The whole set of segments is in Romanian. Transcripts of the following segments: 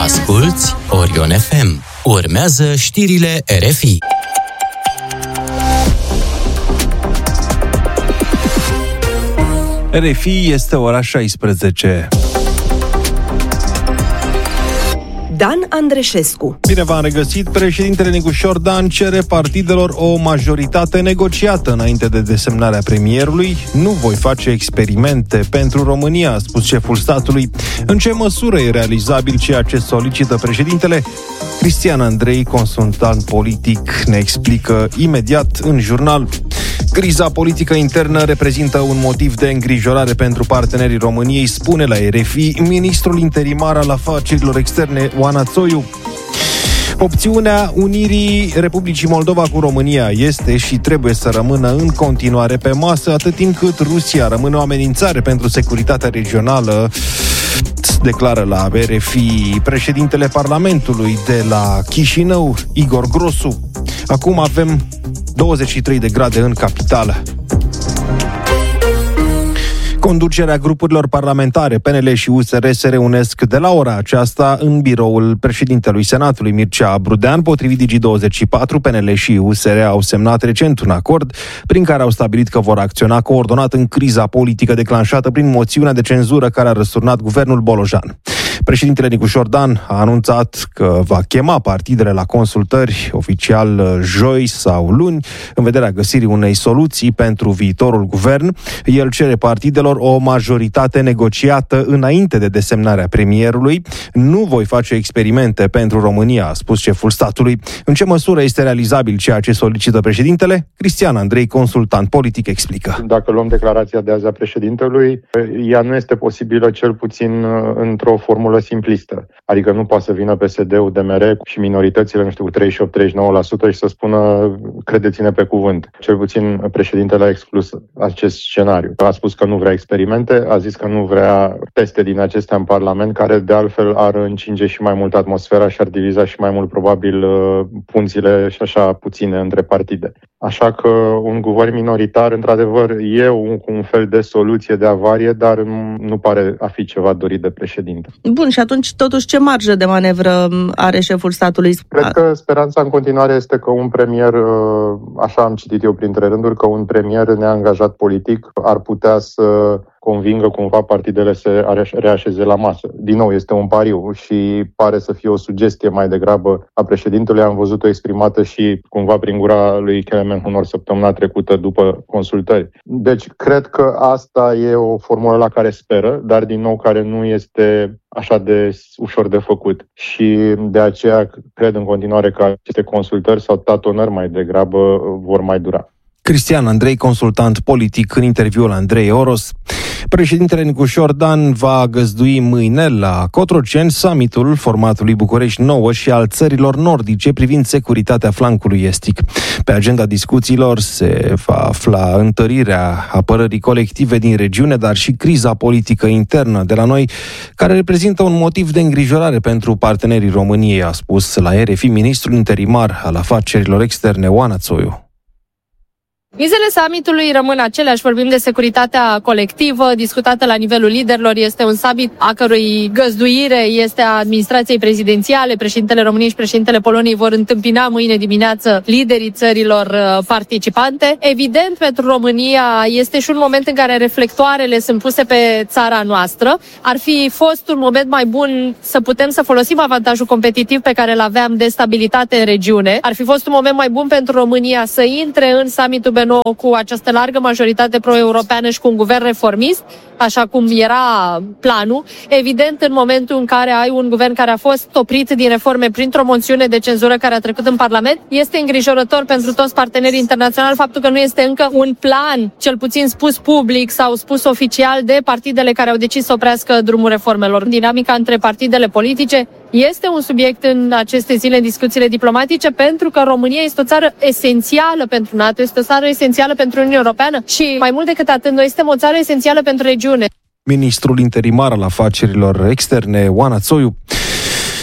Asculți Orion FM. Urmează știrile RFI. RFI, este ora 16. Dan Andreșescu. Bine v-am regăsit. Președintele Nicușor Dan cere partidelor o majoritate negociată înainte de desemnarea premierului. Nu voi face experimente pentru România, a spus șeful statului. În ce măsură e realizabil ceea ce solicită președintele? Cristian Andrei, consultant politic, ne explică imediat în jurnal. Criza politică internă reprezintă un motiv de îngrijorare pentru partenerii României, spune la RFI ministrul interimar al afacerilor externe, Oana Țoiu. Opțiunea unirii Republicii Moldova cu România este și trebuie să rămână în continuare pe masă, atât timp cât Rusia rămâne o amenințare pentru securitatea regională, declară la RFI președintele Parlamentului de la Chișinău, Igor Grosu. Acum avem 23 de grade în capitală. Conducerea grupurilor parlamentare PNL și USR se reunesc de la ora aceasta în biroul președintelui Senatului, Mircea Brudean. Potrivit Digi24, PNL și USR au semnat recent un acord prin care au stabilit că vor acționa coordonat în criza politică declanșată prin moțiunea de cenzură care a răsturnat guvernul Bolojan. Președintele Nicușor Dan a anunțat că va chema partidele la consultări oficial joi sau luni în vederea găsirii unei soluții pentru viitorul guvern. El cere partidelor o majoritate negociată înainte de desemnarea premierului. Nu voi face experimente pentru România, a spus șeful statului. În ce măsură este realizabil ceea ce solicită președintele? Cristian Andrei, consultant politic, explică. Dacă luăm declarația de azi a președintelui, ea nu este posibilă cel puțin într-o formulă simplistă. Adică nu poate să vină PSD-ul, DMR și minoritățile, nu știu, cu 38-39% și să spună credeți-ne pe cuvânt. Cel puțin președintele a exclus acest scenariu. A spus că nu vrea experimente, a zis că nu vrea teste din acestea în Parlament, care de altfel ar încinge și mai mult atmosfera și ar diviza și mai mult probabil punțile și așa puține între partide. Așa că un guvern minoritar, într-adevăr, e un fel de soluție de avarie, dar nu pare a fi ceva dorit de președinte. Bun, și atunci totuși ce marjă de manevră are șeful statului? Cred că speranța în continuare este că un premier, așa am citit eu printre rânduri, că un premier neangajat politic ar putea să convingă cumva partidele să reașeze la masă. Din nou, este un pariu și pare să fie o sugestie mai degrabă a președintelui. Am văzut-o exprimată și cumva prin gura lui Kelemen Hunor săptămâna trecută după consultări. Deci, cred că asta e o formulă la care speră, dar din nou care nu este așa de ușor de făcut. Și de aceea cred în continuare că aceste consultări sau tatonări mai degrabă vor mai dura. Cristian Andrei, consultant politic, în interviul Andrei Oros. Președintele Nicușor Dan va găzdui mâine la Cotroceni summitul formatului București 9 și al țărilor nordice privind securitatea flancului estic. Pe agenda discuțiilor se va afla întărirea apărării colective din regiune, dar și criza politică internă de la noi, care reprezintă un motiv de îngrijorare pentru partenerii României, a spus la RFI ministrul interimar al afacerilor externe, Oana Țoiu. Mizele summitului rămân aceleași, vorbim de securitatea colectivă, discutată la nivelul liderilor. Este un summit a cărui găzduire este a administrației prezidențiale. Președintele României și președintele Poloniei vor întâmpina mâine dimineață liderii țărilor participante. Evident, pentru România este și un moment în care reflectoarele sunt puse pe țara noastră. Ar fi fost un moment mai bun să putem să folosim avantajul competitiv pe care îl aveam de stabilitate în regiune. Ar fi fost un moment mai bun pentru România să intre în summitul B9 cu această largă majoritate pro-europeană și cu un guvern reformist, așa cum era planul. Evident, în momentul în care ai un guvern care a fost oprit din reforme printr-o moțiune de cenzură care a trecut în Parlament, este îngrijorător pentru toți partenerii internaționali faptul că nu este încă un plan, cel puțin spus public sau spus oficial, de partidele care au decis să oprească drumul reformelor. Dinamica între partidele politice este un subiect în aceste zile în discuțiile diplomatice, pentru că România este o țară esențială pentru NATO, este o țară esențială pentru Uniunea Europeană și, mai mult decât atât, noi suntem o țară esențială pentru regiune. Ministrul interimar al afacerilor externe, Oana Țoiu.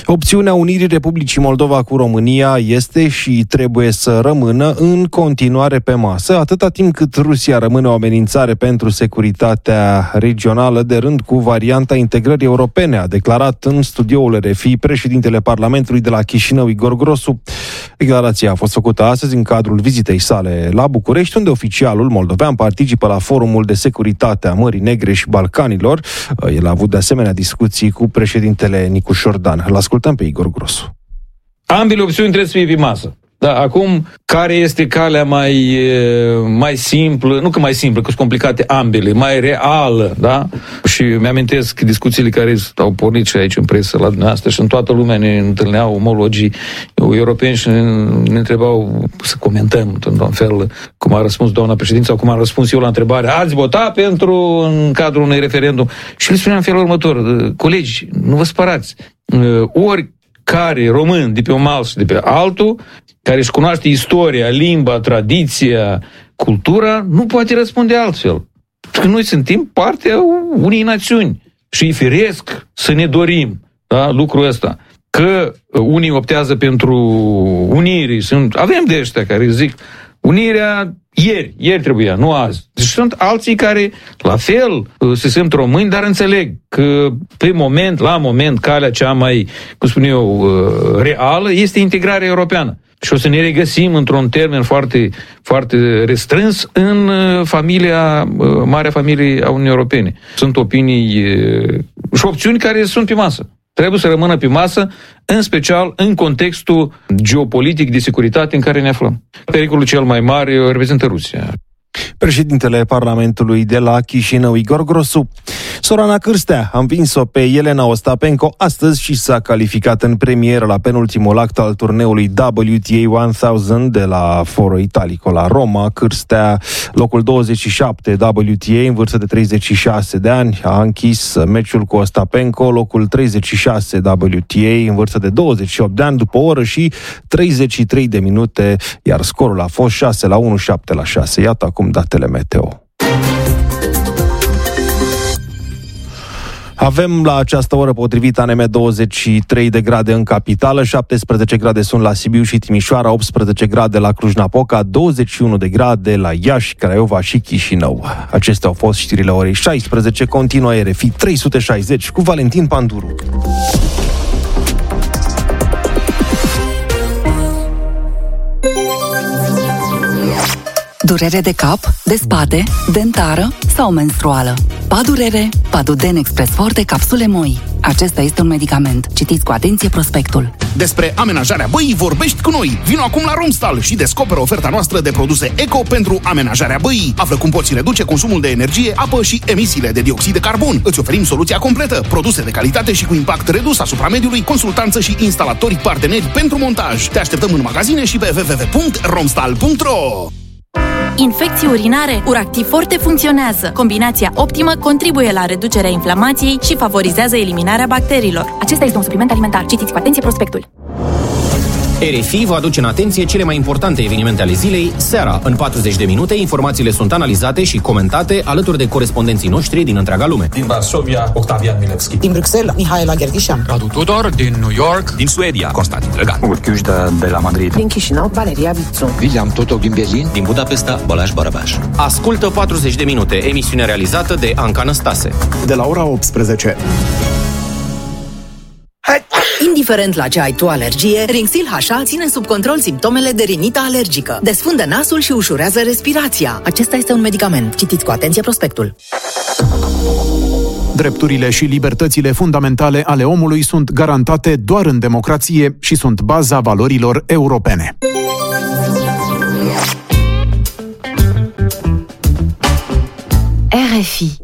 Opțiunea unirii Republicii Moldova cu România este și trebuie să rămână în continuare pe masă, atâta timp cât Rusia rămâne o amenințare pentru securitatea regională, de rând cu varianta integrării europene, a declarat în studioul RFI președintele Parlamentului de la Chișinău, Igor Grosu. Declarația a fost făcută astăzi în cadrul vizitei sale la București, unde oficialul moldovean participă la Forumul de Securitate a Mării Negre și Balcanilor. El a avut de asemenea discuții cu președintele Nicu Șordan. Îl ascultăm pe Igor Grosu. Ambele opțiuni trebuie să fie pe masă. Da, acum, care este calea mai simplă, nu că mai simplă, că sunt complicate ambele, mai reală, da? Și mi-amintesc discuțiile care au pornit și aici în presă la dumneavoastră și în toată lumea ne întâlneau omologii europeni și ne întrebau să comentăm într-un fel cum a răspuns doamna președință sau cum am răspuns eu la întrebare. Ați vota pentru în cadrul unui referendum? Și le spuneam în felul următor: colegi, nu vă spărați. Oricare român de pe un mal și de pe altul, care își cunoaște istoria, limba, tradiția, cultura, nu poate răspunde altfel. Că noi suntem partea unei națiuni și e firesc să ne dorim, da, lucrul ăsta. Că unii optează pentru unire, avem de ăștia care zic unirea ieri trebuia, nu azi. Deci sunt alții care la fel se simt români, dar înțeleg că la moment, calea cea mai, cum spun eu, reală este integrarea europeană. Și o să ne regăsim într-un termen foarte, foarte restrâns în marea familie a Uniunii Europene. Sunt opinii și opțiuni care sunt pe masă. Trebuie să rămână pe masă, în special în contextul geopolitic de securitate în care ne aflăm. Pericolul cel mai mare reprezintă Rusia. Președintele Parlamentului de la Chișinău, Igor Grosu. Sorana Cârstea a învins-o pe Elena Ostapenko astăzi și s-a calificat în premieră la penultimul act al turneului WTA 1000 de la Foro Italico la Roma. Cârstea, locul 27 WTA în vârstă de 36 de ani, a închis meciul cu Ostapenko, locul 36 WTA în vârstă de 28 de ani, după o oră și 33 de minute, iar scorul a fost 6-1, 7-6. Iată acum datele meteo. Avem la această oră, potrivit ANM, 23 de grade în capitală, 17 grade sunt la Sibiu și Timișoara, 18 grade la Cluj-Napoca, 21 de grade la Iași, Craiova și Chișinău. Acestea au fost știrile orei 16, continuă RFI 360 cu Valentin Panduru. Durere de cap, de spate, dentară sau menstruală. Padurere, Paduden Express Forte, capsule moi. Acesta este un medicament. Citiți cu atenție prospectul. Despre amenajarea băii vorbești cu noi. Vino acum la Romstal și descoperă oferta noastră de produse eco pentru amenajarea băii. Află cum poți reduce consumul de energie, apă și emisiile de dioxid de carbon. Îți oferim soluția completă, produse de calitate și cu impact redus asupra mediului, consultanță și instalatori parteneri pentru montaj. Te așteptăm în magazine și pe www.romstal.ro. Infecții urinare, Uractiv Forte funcționează. Combinația optimă contribuie la reducerea inflamației și favorizează eliminarea bacteriilor. Acesta este un supliment alimentar. Citiți cu atenție prospectul. RFI vă aduce în atenție cele mai importante evenimente ale zilei, seara. În 40 de minute, informațiile sunt analizate și comentate alături de corespondenții noștri din întreaga lume. Din Varsovia, Octavian Milevski. Din Bruxelles, Mihaela Gherghișan. Radu Tudor, din New York. Din Suedia, Constantin Drăgan. Urchiușda de la Madrid. Din Chișinău, Valeria Vițu. William Totoc din Berlin. Din Budapesta, Balázs Barabás. Ascultă 40 de minute, emisiune realizată de Anca Năstase. De la ora 18. Indiferent la ce ai tu alergie, Rinxil H.A. ține sub control simptomele de rinită alergică. Desfundă nasul și ușurează respirația. Acesta este un medicament. Citiți cu atenție prospectul. Drepturile și libertățile fundamentale ale omului sunt garantate doar în democrație și sunt baza valorilor europene. RFI